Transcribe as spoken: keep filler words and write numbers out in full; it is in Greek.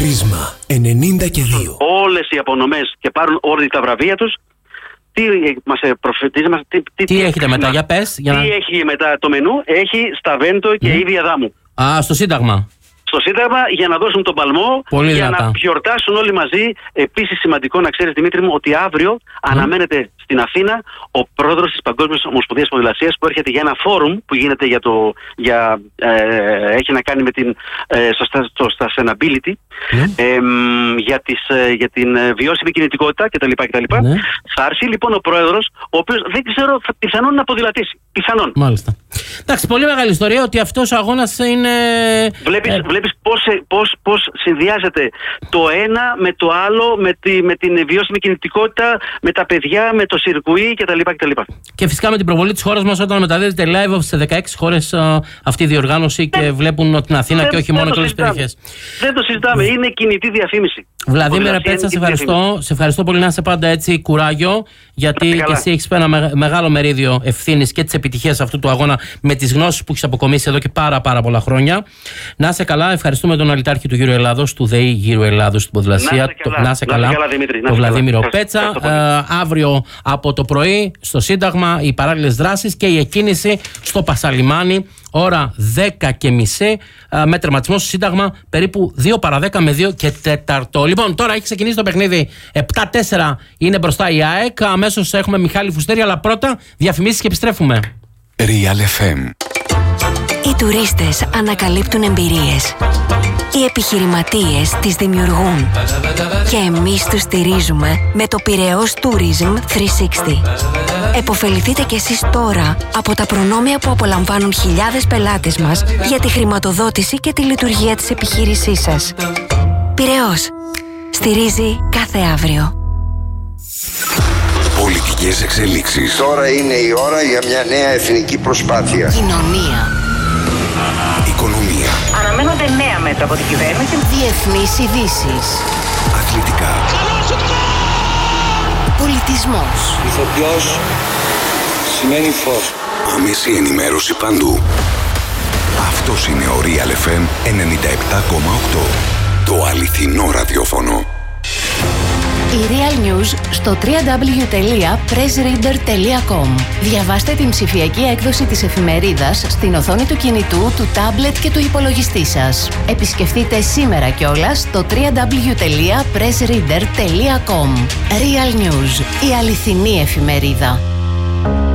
Πρίσμα ενενήντα και δύο. Όλες οι απονομές και πάρουν όλοι τα βραβεία τους. Τι μας προφητίζει, μας, τι, τι, τι έχετε μετά, για πες. Για τι να... έχει μετά το μενού, έχει σταβέντο και mm. ίδια δάμου. Α, στο Σύνταγμα. Στο Σύνταγμα για να δώσουν τον παλμό, πολύ για δυνατά. Να γιορτάσουν όλοι μαζί. Επίσης σημαντικό να ξέρεις, Δημήτρη μου, ότι αύριο mm. αναμένεται στην Αθήνα ο πρόεδρος της Παγκόσμιας Ομοσπονδίας Ποδηλασίας που έρχεται για ένα φόρουμ που γίνεται για το, για, ε, έχει να κάνει με την ε, στο sustainability, mm. ε, για, τις, ε, για την βιώσιμη κινητικότητα κτλ. κτλ. Mm. Θα έρθει λοιπόν ο πρόεδρος, ο οποίος δεν ξέρω, θα, πιθανόν να ποδηλατήσει. Πιθανόν. Μάλιστα. Εντάξει, πολύ μεγάλη ιστορία ότι αυτός ο αγώνας είναι... Βλέπεις, ε... βλέπεις πώς, πώς, πώς συνδυάζεται το ένα με το άλλο, με, τη, με την βιώσιμη κινητικότητα, με τα παιδιά, με το σιρκουί κτλ. κτλ. Και φυσικά με την προβολή της χώρας μας όταν μεταδίδεται live σε δεκαέξι χώρες uh, αυτή η διοργάνωση και ε, βλέπουν την Αθήνα δεν, και όχι μόνο και όλες τις περιοχές. Δεν το συζητάμε, mm. είναι κινητή διαφήμιση. Βλαδίμηρε Πέτσα, σε ευχαριστώ. Σε ευχαριστώ πολύ, να είσαι πάντα έτσι κουράγιο, γιατί και εσύ έχεις ένα με, μεγάλο μερίδιο ευθύνης και τις επιτυχίες αυτού του αγώνα με τις γνώσεις που έχεις αποκομίσει εδώ και πάρα πάρα πολλά χρόνια. Να είσαι καλά, ευχαριστούμε τον αλητάρχη του Γύρου Ελλάδος, του ΔΕΗ Γύρου Ελλάδος στην ποδηλασία. Να είσαι καλά, τον Βλαδίμηρο Πέτσα. Ε, αύριο από το πρωί στο Σύνταγμα οι παράλληλες δράσεις και η εκκίνηση στο Πασαλιμάνι. Ώρα δέκα και μισή με τερματισμό στο Σύνταγμα περίπου δύο παρά δέκα με δύο και τέταρτο. Λοιπόν, τώρα έχει ξεκινήσει το παιχνίδι. επτά τέσσερα είναι μπροστά η ΑΕΚ. Αμέσως έχουμε Μιχάλη Φουστέρη, αλλά πρώτα διαφημίσεις και επιστρέφουμε. Real εφ εμ. Οι τουρίστες ανακαλύπτουν εμπειρίες. Οι επιχειρηματίες τις δημιουργούν. Και εμείς τους στηρίζουμε με το Πειραιώς Tourism τριακόσια εξήντα. Εποφεληθείτε κι εσείς τώρα από τα προνόμια που απολαμβάνουν χιλιάδες πελάτες μας για τη χρηματοδότηση και τη λειτουργία της επιχείρησής σας. Πειραιώς. Στηρίζει κάθε αύριο. Πολιτικές εξελίξεις. Τώρα είναι η ώρα για μια νέα εθνική προσπάθεια. Κοινωνία. Οικονομία. Αναμένονται νέα μέτρα από την κυβέρνηση. Διεθνείς ειδήσεις. Αθλητικά. Πολιτισμός. Ηθοποιός σημαίνει φως. Άμεση ενημέρωση παντού. Αυτός είναι ο Real εφ εμ ενενήντα επτά κόμμα οκτώ. Το αληθινό ραδιόφωνο. Η Real News στο double-u double-u double-u τελεία press reader τελεία com. Διαβάστε την ψηφιακή έκδοση της εφημερίδας στην οθόνη του κινητού, του τάμπλετ και του υπολογιστή σας. Επισκεφτείτε σήμερα κιόλας το double-u double-u double-u τελεία press reader τελεία com. Real News, η αληθινή εφημερίδα.